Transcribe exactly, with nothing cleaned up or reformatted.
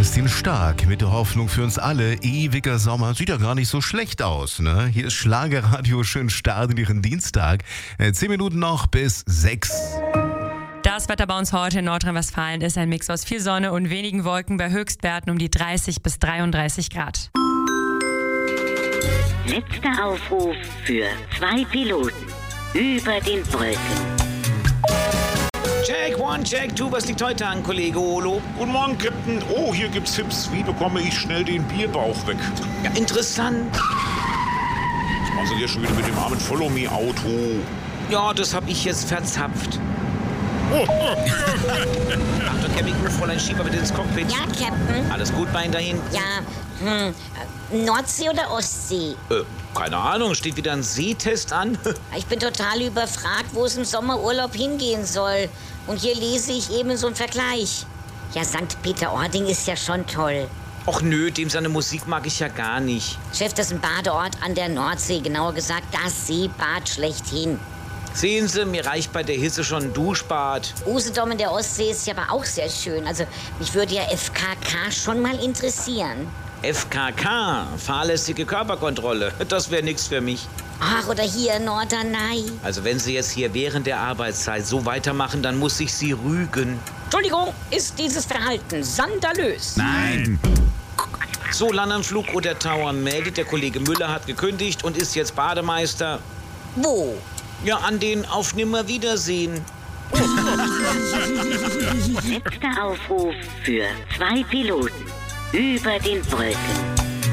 Kerstin Stark mit der Hoffnung für uns alle, ewiger Sommer. Sieht ja gar nicht so schlecht aus, ne? Hier ist Schlagerradio, schön Start in Ihren Dienstag. Äh, zehn Minuten noch bis sechs. Das Wetter bei uns heute in Nordrhein-Westfalen ist ein Mix aus viel Sonne und wenigen Wolken bei Höchstwerten um die dreißig bis dreiunddreißig Grad. Letzter Aufruf für zwei Piloten über den Wolken. Check one, check two, was liegt heute an, Kollege Olo? Guten Morgen, Captain. Oh, hier gibt's Tipps. Wie bekomme ich schnell den Bierbauch weg? Ja, interessant. Was machen Sie hier schon wieder mit dem armen Follow-Me-Auto? Ja, das hab ich jetzt verzapft. Achtung, Captain, Fräulein Schieber bitte ins Cockpit. Ja, Captain. Alles gut bei Ihnen dahin? Ja, hm, Nordsee oder Ostsee? Äh, keine Ahnung, steht wieder ein Sehtest an? Ich bin total überfragt, wo es im Sommerurlaub hingehen soll. Und hier lese ich eben so einen Vergleich. Ja, Sankt Peter-Ording ist ja schon toll. Och nö, dem seine Musik mag ich ja gar nicht. Chef, das ist ein Badeort an der Nordsee, genauer gesagt das Seebad schlechthin. Sehen Sie, mir reicht bei der Hitze schon ein Duschbad. Usedom in der Ostsee ist ja aber auch sehr schön. Also mich würde ja F K K schon mal interessieren. F K K, fahrlässige Körperkontrolle, das wäre nix für mich. Ach, oder hier Norderney. Also wenn Sie jetzt hier während der Arbeitszeit so weitermachen, dann muss ich Sie rügen. Entschuldigung, ist dieses Verhalten skandalös? Nein! So, Landanflug oder Tower meldet, der Kollege Müller hat gekündigt und ist jetzt Bademeister. Wo? Ja, an den Auf Nimmerwiedersehen. Letzter Aufruf für zwei Piloten über den Wolken.